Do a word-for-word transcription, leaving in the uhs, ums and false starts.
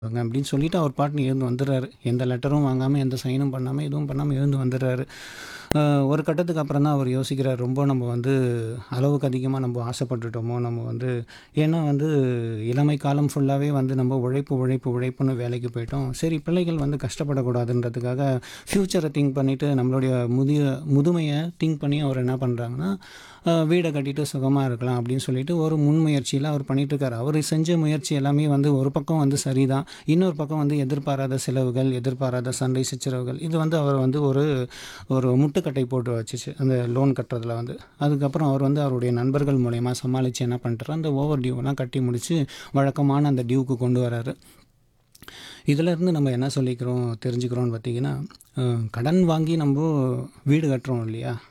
ங்க அப்படின்னு சொல்லிட்டு அவர் பாட்டுன்னு எழுந்து வந்துடுறாரு. எந்த லெட்டரும் வாங்காம, எந்த சைனும் பண்ணாம, எதுவும் பண்ணாம எழுந்து வந்துடுறாரு. அ ஒரு கட்டத்துக்கு அப்புறம் தான் அவர் யோசிக்கிறார். ரொம்ப நம்ம வந்து அளவுக்கு அதிகமா நம்ம ஆசைப்பட்டுட்டோமோ! நம்ம வந்து ஏன்னா வந்து இளமை காலம் ஃபுல்லாவே வந்து நம்ம உழைப்பு, உழைப்பு, உழைப்புன்னு வேலைக்கு போயிட்டோம். சரி பிள்ளைகள் வந்து கஷ்டப்படக்கூடாதுன்றதுக்காக ஃப்யூச்சர திங்க் பண்ணிட்டு நம்மளுடைய முதிய முதுமைய திங்க் பண்ணி அவர் என்ன பண்றாங்கன்னா, அ வீட கட்டிட்டு சுகமா இருக்கலாம் அப்படின்னு சொல்லிட்டு ஒரு முன்முயற்சியில அவர் பண்ணிட்டுருக்காரு. அவரு செஞ்ச முயற்சி எல்லாமே வந்து ஒரு பக்கம் வந்து சரிதான். இன்னொரு பக்கம் வந்து எதிர்பாராத செலவுகள், எதிர்பாராத சண்டை சச்சரவுகள் இது வந்து அவர வந்து ஒரு ஒரு முட்டுக்கட்டை போட்டு வச்சுச்சு. அந்த லோன் கட்டுறதுல வந்து. அதுக்கப்புறம் அவர் வந்து அவருடைய நண்பர்கள் மூலியமா சமாளிச்சு என்ன பண்ணிட்டாரு, அந்த ஓவர் டியூவெல்லாம் கட்டி முடிச்சு வழக்கமான அந்த டியூக்கு கொண்டு வராரு. இதிலேருந்து நம்ம என்ன சொல்லிக்கிறோம் தெரிஞ்சுக்கிறோம்னு பார்த்தீங்கன்னா, அ கடன் வாங்கி நம்போ வீடு கட்டுறோம் இல்லையா?